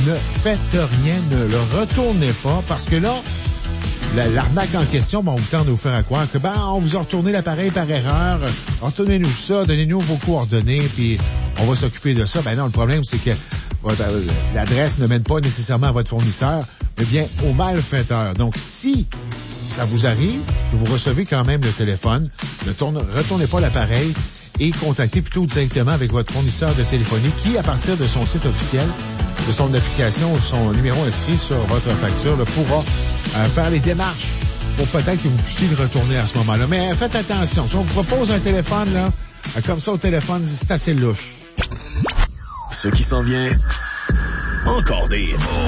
ne faites rien, ne le retournez pas, parce que là, l'arnaque en question, on vous tente de vous faire à croire que, on vous a retourné l'appareil par erreur, retournez-nous ça, donnez-nous vos coordonnées, puis on va s'occuper de ça. Non, le problème, c'est que l'adresse ne mène pas nécessairement à votre fournisseur, mais bien au malfaiteur. Donc, si ça vous arrive, que vous recevez quand même le téléphone, ne retournez pas l'appareil et contactez plutôt directement avec votre fournisseur de téléphonie qui, à partir de son site officiel, de son application ou son numéro inscrit sur votre facture, pourra faire les démarches pour peut-être que vous puissiez le retourner à ce moment-là. Mais faites attention. Si on vous propose un téléphone, là, comme ça au téléphone, c'est assez louche. Ce qui s'en vient, encore des